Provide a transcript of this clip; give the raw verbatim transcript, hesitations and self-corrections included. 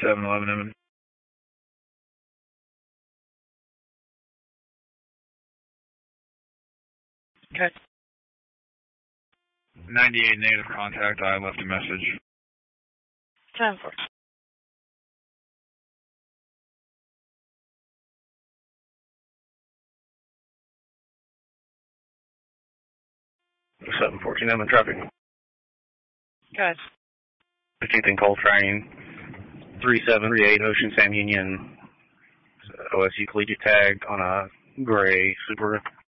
seven eleven Evan. Okay. ninety-eight native contact, I left a message. ten four. seven fourteen Evan traffic. Guys. fifteenth and Coltrane, three seven three eight Ocean Sam Union, O S U collegiate tag on a gray Subaru.